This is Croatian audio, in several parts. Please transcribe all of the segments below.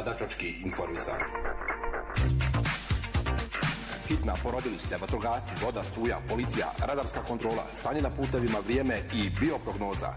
nadačački informisani. Hitna, porodilište, vatrogasci, voda, struja, policija, radarska kontrola, stanje na putevima, vrijeme i bioprognoza.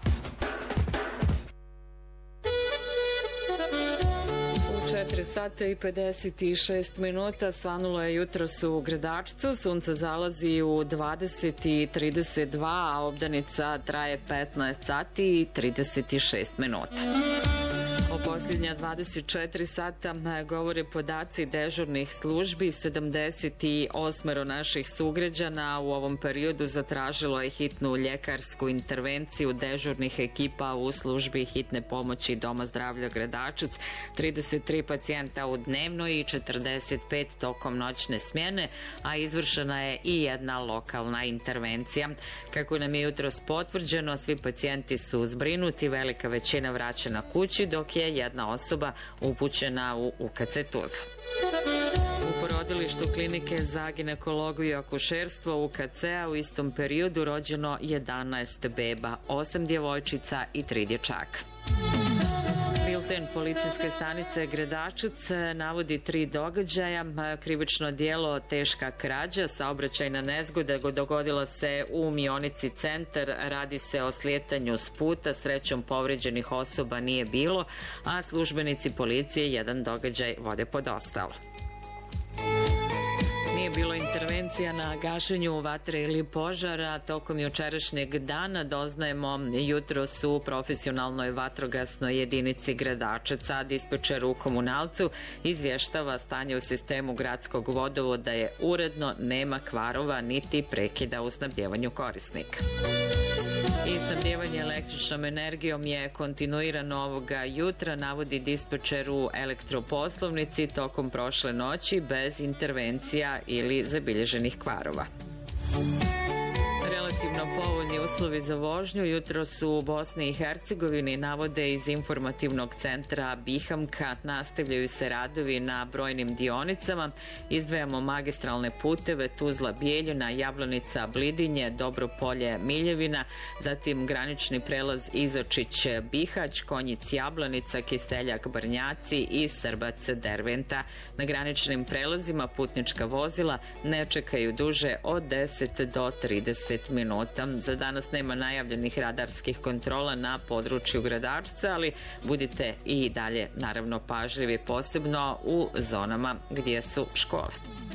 U 4 sata i 56 minuta svanulo je jutros u Gradačcu, sunce zalazi u 20:32, a obdanica traje 15 sati i 36 minuta. O posljednja 24 sata govore podaci dežurnih službi. 78 naših sugrađana u ovom periodu zatražilo je hitnu ljekarsku intervenciju dežurnih ekipa u službi hitne pomoći Doma zdravlja Gradačac, 33 pacijenta u dnevnoj i 45 tokom noćne smjene, a izvršena je i jedna lokalna intervencija. Kako nam je jutros potvrđeno, svi pacijenti su zbrinuti, velika većina vraćena kući, dok je jedna osoba upućena u UKC Tuzla. U porodilištu klinike za ginekologiju i akušerstvo UKC-a u istom periodu rođeno 11 beba, 8 djevojčica i 3 dječaka. Bilten policijske stanice Gradačac navodi 3 događaja. Krivično djelo teška krađa, saobraćajna nezgoda dogodila se u Mionici centar, radi se o slijetanju s puta, srećom povrijeđenih osoba nije bilo, a službenici policije jedan događaj vode pod ostalo. Nije bilo intervencija na gašenju vatre ili požara tokom jučerašnjeg dana, doznajemo jutros u profesionalnoj vatrogasnoj jedinici Gradačaca. Dispečer u Komunalcu izvještava stanje u sistemu gradskog vodovoda je uredno, nema kvarova niti prekida u snabdjevanju korisnika. I snabdjevanje električnom energijom je kontinuirano ovoga jutra, navodi dispečer u elektroposlovnici tokom prošle noći bez intervencija ili zabilježenih kvarova. Relativno povoljni uslovi za vožnju jutro su u Bosni i Hercegovini, navode iz informativnog centra Bihamka. Nastavljaju se radovi na brojnim dionicama. Izdvajamo magistralne puteve Tuzla-Bijeljina, Jablanica-Blidinje, Dobropolje-Miljevina, zatim granični prelaz Izočić-Bihać, Konjic-Jablanica, Kisteljak-Brnjaci i Srbac-Derventa. Na graničnim prelazima putnička vozila ne čekaju duže od 10 do 30 minuta. Za danas nema najavljenih radarskih kontrola na području Gradačca, ali budite i dalje naravno pažljivi, posebno u zonama gdje su škole.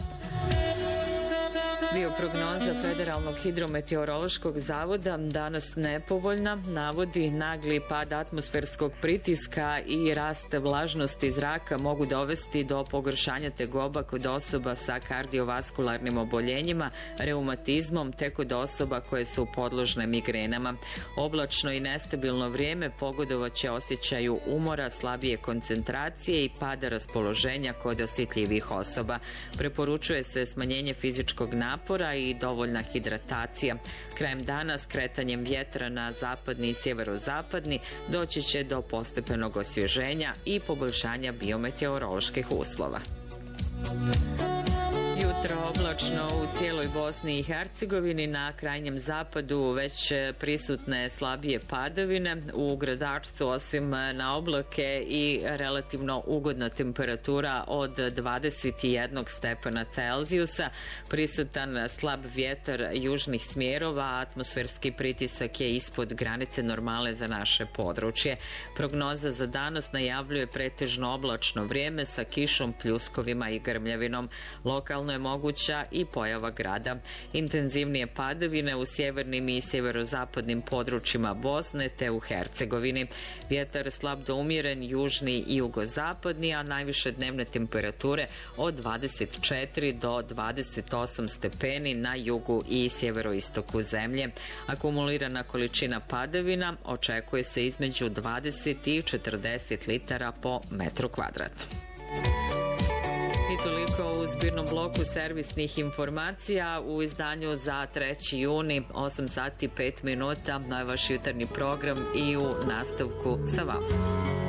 Bioprognoza Federalnog hidrometeorološkog zavoda danas nepovoljna, navodi nagli pad atmosferskog pritiska i rast vlažnosti zraka mogu dovesti do pogoršanja tegoba kod osoba sa kardiovaskularnim oboljenjima, reumatizmom te kod osoba koje su podložne migrenama. Oblačno i nestabilno vrijeme pogodovaće osjećaju umora, slabije koncentracije i pada raspoloženja kod osjetljivih osoba. Preporučuje se smanjenje fizičkog napora i dovoljna hidratacija. Krajem dana s kretanjem vjetra na zapadni i sjeverozapadni doći će do postepenog osvježenja i poboljšanja biometeoroloških uslova. Jutro oblačno u cijeloj Bosni i Hercegovini, na krajnjem zapadu već prisutne slabije padavine. U Gradačcu osim na oblake i relativno ugodna temperatura od 21 stepena Celzijusa, prisutan slab vjetar južnih smjerova, atmosferski pritisak je ispod granice normale za naše područje. Prognoza za danas najavljuje pretežno oblačno vrijeme sa kišom, pljuskovima i grmljavinom. Lokalno je moguća i pojava grada. Intenzivnije padavine u sjevernim i sjeverozapadnim područjima Bosne te u Hercegovini. Vjetar slab do umjeren, južni i jugozapadni, a najviše dnevne temperature od 24 do 28 stepeni na jugu i sjeveroistoku zemlje. Akumulirana količina padavina očekuje se između 20 i 40 litara po metru kvadratnom. I toliko u zbirnom bloku servisnih informacija u izdanju za 3. juni, 8 sati 5 minuta, na vaš jutarnji program i u nastavku sa vama.